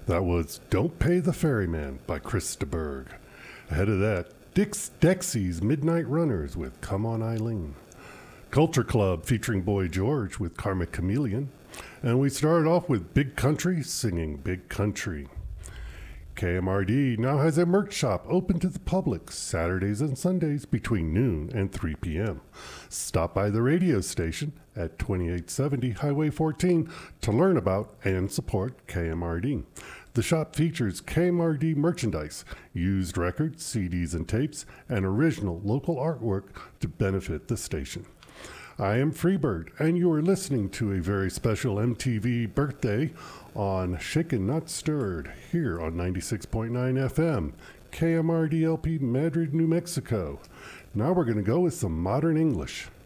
That was Don't Pay the Ferryman by Chris de Burgh. Ahead of that, Dexy's Midnight Runners with Come On Eileen. Culture Club featuring Boy George with Karmic Chameleon. And we started off with Big Country singing Big Country. KMRD now has a merch shop open to the public Saturdays and Sundays between noon and 3 p.m. Stop by the radio station at 2870 Highway 14 to learn about and support KMRD. The shop features KMRD merchandise, used records, CDs and tapes, and original local artwork to benefit the station. I am Freebird, and you are listening to a very special MTV birthday on Shaken Not Stirred here on 96.9 FM, KMRD-LP Madrid, New Mexico. Now we're going to go with some modern English.